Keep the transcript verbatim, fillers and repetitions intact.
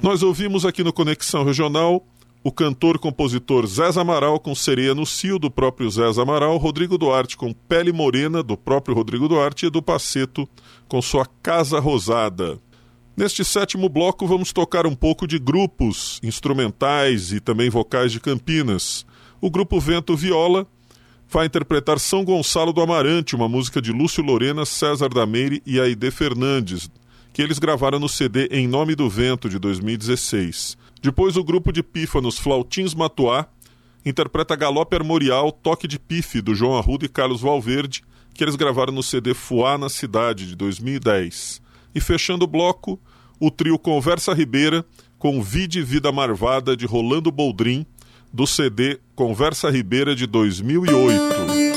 Nós ouvimos aqui no Conexão Regional o cantor-compositor Zés Amaral com Sereia no Cio, do próprio Zés Amaral, Rodrigo Duarte com Pele Morena, do próprio Rodrigo Duarte, e Edu Passeto com sua Casa Rosada. Neste sétimo bloco vamos tocar um pouco de grupos instrumentais e também vocais de Campinas. O grupo Vento Viola vai interpretar São Gonçalo do Amarante, uma música de Lúcio Lorena, César da Meire e Aide Fernandes, que eles gravaram no C D Em Nome do Vento, de dois mil e dezesseis. Depois o grupo de pífanos Flautins Matuá interpreta Galope Armorial, Toque de Pife, do João Arruda e Carlos Valverde, que eles gravaram no C D Fuá na Cidade, de dois mil e dez. E fechando o bloco, o trio Conversa Ribeira com Vide Vida Marvada, de Rolando Boldrin, do C D Conversa Ribeira, de dois mil e oito.